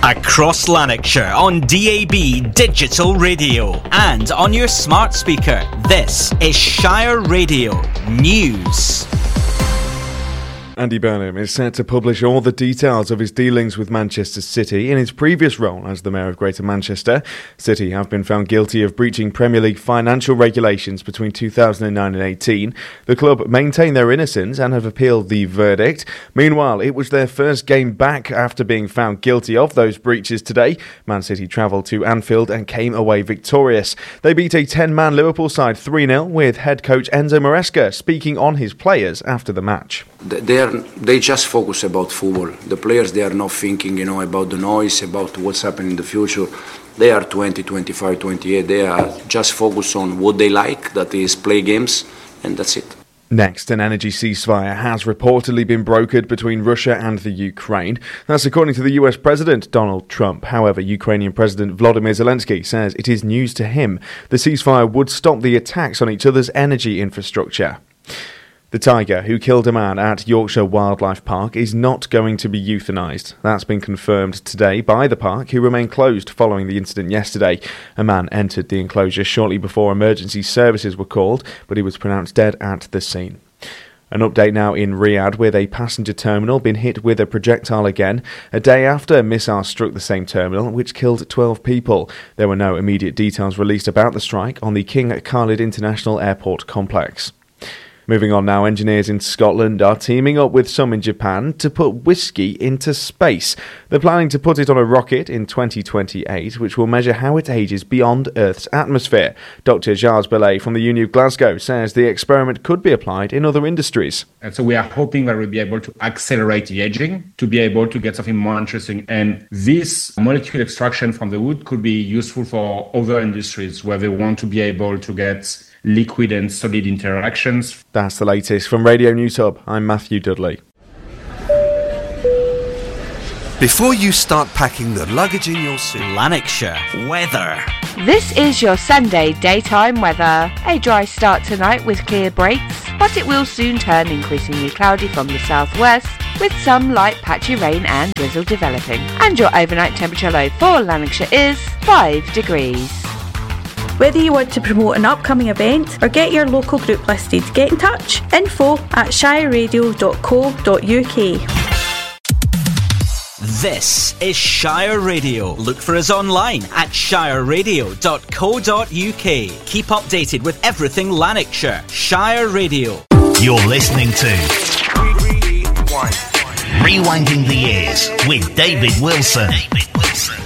Across Lanarkshire on DAB Digital Radio and on your smart speaker. This is Shire Radio News. Andy Burnham is set to publish all the details of his dealings with Manchester City in his previous role as the Mayor of Greater Manchester. City have been found guilty of breaching Premier League financial regulations between 2009 and 18. The club maintain their innocence and have appealed the verdict. Meanwhile, it was their first game back after being found guilty of those breaches today. Man City travelled to Anfield and came away victorious. They beat a 10-man Liverpool side 3-0 with head coach Enzo Maresca speaking on his players after the match. They just focus about football. The players, they are not thinking, about the noise, about what's happening in the future. They are 20, 25, 28. They are just focused on what they like, that is play games, and that's it. Next, an energy ceasefire has reportedly been brokered between Russia and the Ukraine. That's according to the US President Donald Trump. However, Ukrainian President Volodymyr Zelensky says it is news to him. The ceasefire would stop the attacks on each other's energy infrastructure. The tiger who killed a man at Yorkshire Wildlife Park is not going to be euthanised. That's been confirmed today by the park, who remained closed following the incident yesterday. A man entered the enclosure shortly before emergency services were called, but he was pronounced dead at the scene. An update now in Riyadh, with a passenger terminal been hit with a projectile again, a day after missiles struck the same terminal, which killed 12 people. There were no immediate details released about the strike on the King Khalid International Airport complex. Moving on now, engineers in Scotland are teaming up with some in Japan to put whiskey into space. They're planning to put it on a rocket in 2028, which will measure how it ages beyond Earth's atmosphere. Dr. Giles Belay from the Uni of Glasgow says the experiment could be applied in other industries. And so we are hoping that we'll be able to accelerate the aging, to be able to get something more interesting. And this molecule extraction from the wood could be useful for other industries where they want to be able to get liquid and solid interactions. That's the latest from Radio News Hub. I'm Matthew Dudley. Before you start packing the luggage in your suit, Lanarkshire weather. This is your Sunday daytime weather. A dry start tonight with clear breaks, but it will soon turn increasingly cloudy from the southwest, with some light patchy rain and drizzle developing. And your overnight temperature low for Lanarkshire is 5 degrees. Whether you want to promote an upcoming event or get your local group listed, get in touch. info@shireradio.co.uk. This is Shire Radio. Look for us online at shireradio.co.uk. Keep updated with everything Lanarkshire. Shire Radio. You're listening to Rewinding the Years with David Wilson.